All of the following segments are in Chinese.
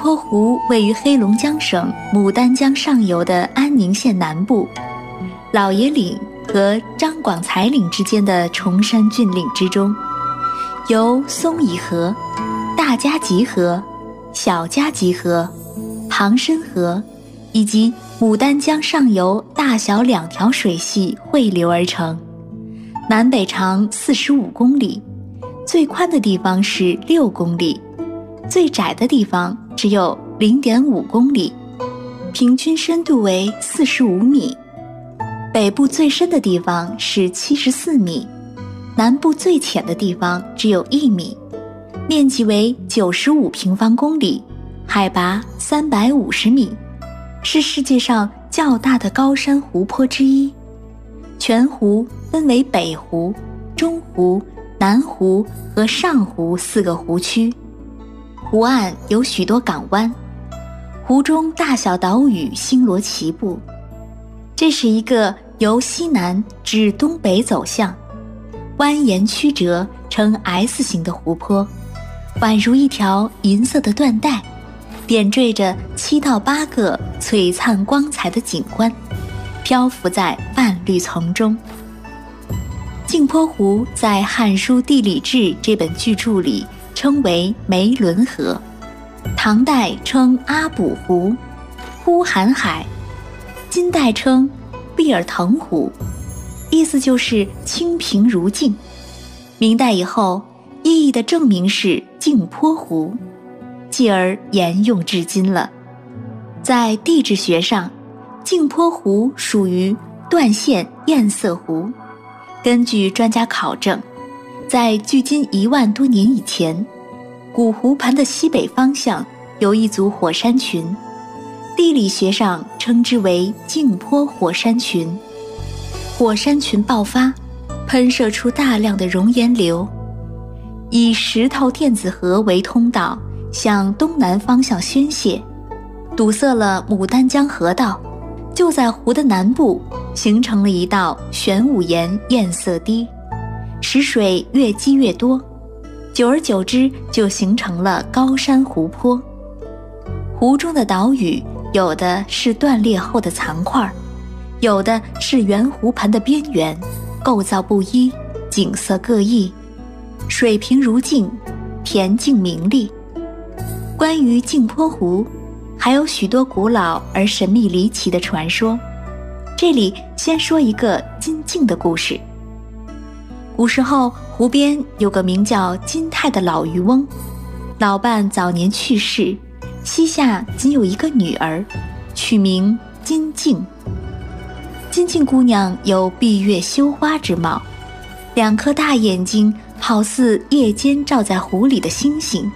坡湖位于黑龙江省牡丹江上游的安宁县南部，老爷岭和张广才岭之间的崇山峻岭之中，由松乙河、大家集河、小家集河、杭参河以及牡丹江上游大小2条水系汇流而成，南北长45公里，最宽的地方是6公里，最窄的地方只有0.5公里，平均深度为45米。北部最深的地方是74米，南部最浅的地方只有1米，面积为95平方公里，海拔350米，是世界上较大的高山湖泊之一。全湖分为北湖、中湖、南湖和上湖4个湖区，湖岸有许多港湾，湖中大小岛屿星罗棋布。这是一个由西南至东北走向，蜿蜒曲折呈 S 型的湖泊，宛如一条银色的缎带，点缀着7到8个璀璨光彩的景观，漂浮在万绿丛中。镜泊湖在《汉书地理志》这本巨著里称为梅伦河，唐代称阿卜湖、呼韩海，金代称毕尔腾湖，意思就是清平如镜。明代以后，意义的正名是镜泊湖，继而沿用至今了。在地质学上，镜泊湖属于断线堰塞湖。根据专家考证，在距今1万多年以前，古湖盘的西北方向有一组火山群，地理学上称之为镜泊火山群。火山群爆发，喷射出大量的熔岩流，以石头电子河为通道向东南方向宣泄，堵塞了牡丹江河道，就在湖的南部形成了一道玄武岩堰塞堤，使水越积越多，久而久之就形成了高山湖泊。湖中的岛屿有的是断裂后的残块，有的是圆湖盘的边缘，构造不一，景色各异，水平如镜，恬静明丽。关于镜泊湖，还有许多古老而神秘离奇的传说。这里先说一个金镜的故事。古时候，湖边有个名叫金泰的老渔翁，老伴早年去世，膝下仅有一个女儿，取名金镜。金镜姑娘有闭月羞花之貌，2颗大眼睛好似夜间照在湖里的星星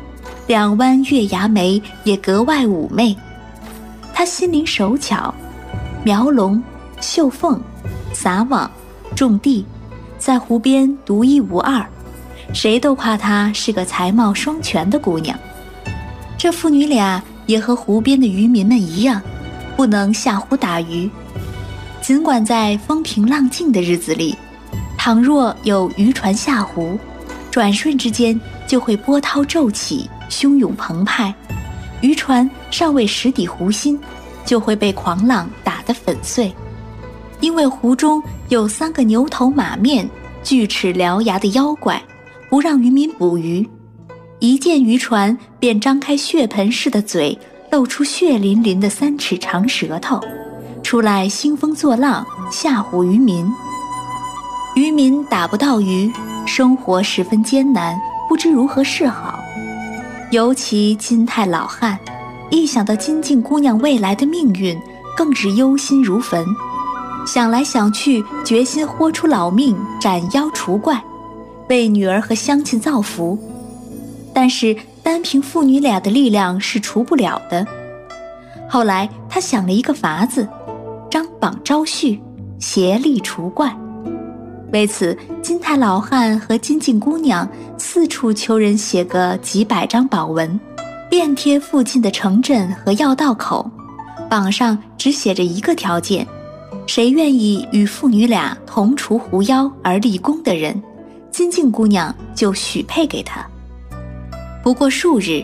，2弯月牙眉也格外妩媚。她心灵手巧，描龙、绣凤、撒网、种地，在湖边独一无二，谁都夸她是个才貌双全的姑娘。这父女俩也和湖边的渔民们一样，不能下湖打鱼。尽管在风平浪静的日子里，倘若有渔船下湖，转瞬之间就会波涛骤起，汹涌澎湃，渔船尚未驶抵湖心，就会被狂浪打得粉碎。因为湖中有3个牛头马面、锯齿獠牙的妖怪，不让渔民捕鱼。一见渔船，便张开血盆似的嘴，露出血淋淋的3尺长舌头，出来兴风作浪，吓唬渔民。渔民打不到鱼，生活十分艰难，不知如何是好。尤其金泰老汉，一想到金镜姑娘未来的命运，更是忧心如焚。想来想去，决心豁出老命斩妖除怪，为女儿和乡亲造福。但是单凭父女俩的力量是除不了的。后来他想了一个法子，张榜招婿，协力除怪。为此，金泰老汉和金镜姑娘四处求人写个几百张榜文，遍贴附近的城镇和要道口。榜上只写着一个条件：谁愿意与父女俩同除狐妖而立功的人，金镜姑娘就许配给他。不过数日，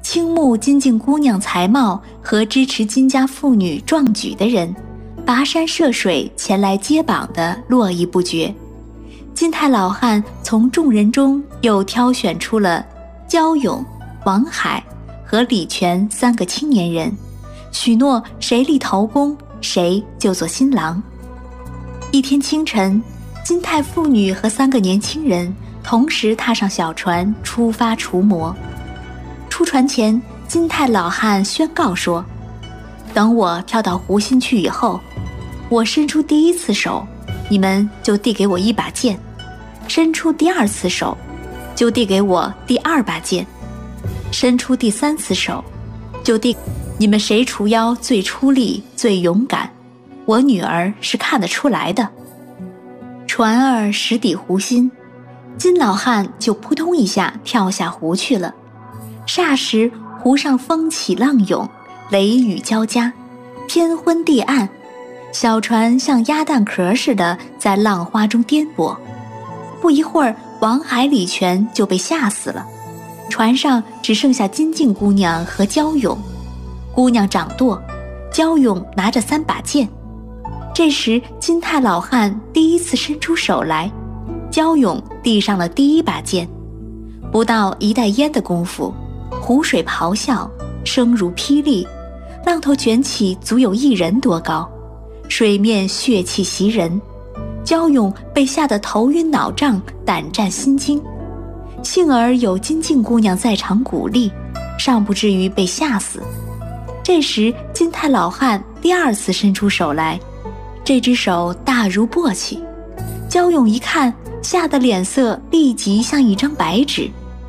倾慕金靖姑娘才貌和支持金家妇女壮举的人，跋山涉水前来接榜的络绎不绝。金太老汉从众人中又挑选出了焦勇、王海和李全3个青年人，许诺谁立头功，谁就做新郎。一天清晨，金太妇女和3个年轻人同时踏上小船出发除魔。出船前，金太老汉宣告说，等我跳到湖心去以后，我伸出第1次手，你们就递给我1把剑，伸出第2次手，就递给我第2把剑，伸出第3次手，就递你们谁除妖最出力最勇敢，我女儿是看得出来的。船儿驶抵湖心，金老汉就扑通一下跳下湖去了。霎时湖上风起浪涌，雷雨交加，天昏地暗，小船像鸭蛋壳似的在浪花中颠簸。不一会儿，王海、李全就被吓死了，船上只剩下金靖姑娘和焦勇。姑娘掌舵，焦勇拿着3把剑。这时金太老汉第1次伸出手来，焦勇递上了第1把剑。不到1袋烟的功夫，湖水咆哮，声如霹雳，浪头卷起足有1人多高，水面血气袭人。焦勇被吓得头晕脑胀，胆战心惊。幸而有金靖姑娘在场鼓励，尚不至于被吓死。这时金太老汉第2次伸出手来，这只手大如簸箕。焦勇一看，吓得脸色立即像一张白纸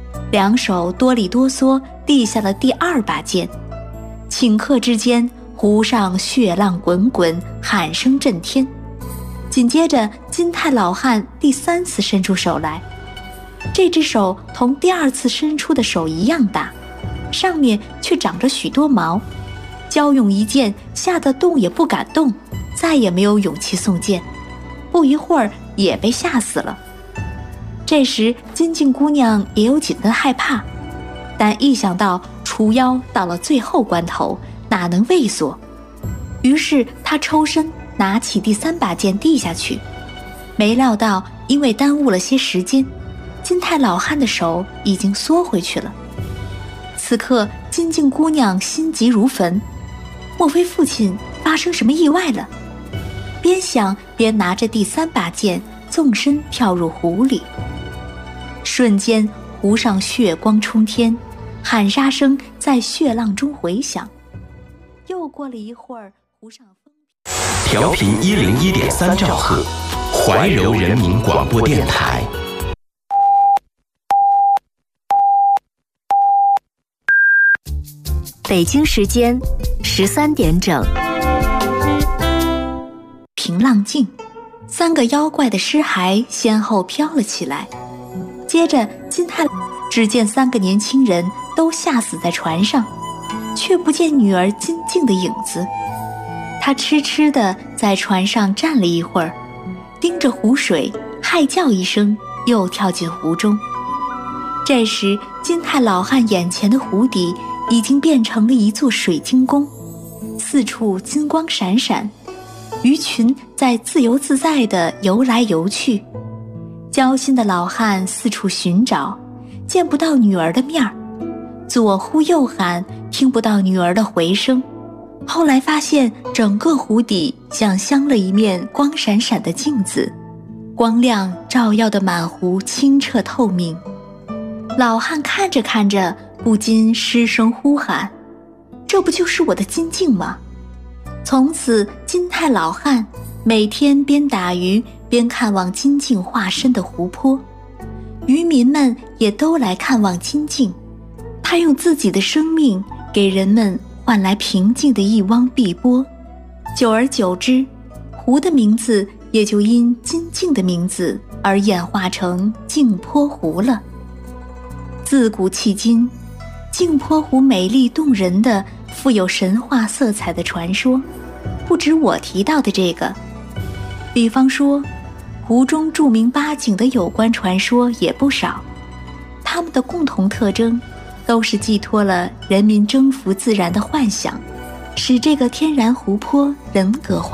，2手哆里哆嗦递下了第2把剑。顷刻之间，湖上血浪滚滚，喊声震天。紧接着金太老汉第3次伸出手来，这只手同第2次伸出的手一样大，上面却长着许多毛。焦勇一见，吓得动也不敢动，再也没有勇气送剑，不一会儿也被吓死了。这时金靖姑娘也有几分害怕，但一想到除妖到了最后关头，哪能畏缩，于是她抽身拿起第3把剑递下去。没料到因为耽误了些时间，金太老汉的手已经缩回去了。此刻金靖姑娘心急如焚，莫非父亲发生什么意外了？边想边拿着第3把剑纵身跳入湖里。瞬间湖上血光冲天，喊杀声在血浪中回响。又过了一会儿，湖上风调频101.3兆赫，怀柔人民广播电台。 北京时间13点整。 平浪静，3个妖怪的尸骸先后飘了起来。接着金太只见3个年轻人都吓死在船上，却不见女儿金靖的影子。他痴痴地在船上站了一会儿，盯着湖水，嗨叫一声，又跳进湖中。这时金太老汉眼前的湖底已经变成了一座水晶宫，四处金光闪闪，鱼群在自由自在地游来游去。焦心的老汉四处寻找，见不到女儿的面儿，左呼右喊，听不到女儿的回声。后来发现整个湖底像镶了一面光闪闪的镜子，光亮照耀得满湖清澈透明。老汉看着看着，不禁失声呼喊：这不就是我的金靖吗？从此金太老汉每天边打鱼边看望金靖化身的湖泊，渔民们也都来看望金靖。他用自己的生命给人们换来平静的一汪碧波，久而久之，湖的名字也就因金靖的名字而演化成镜泊湖了。自古迄今，镜泊湖美丽动人的富有神话色彩的传说不止我提到的这个，比方说湖中著名8景的有关传说也不少，它们的共同特征都是寄托了人民征服自然的幻想，使这个天然湖泊人格化。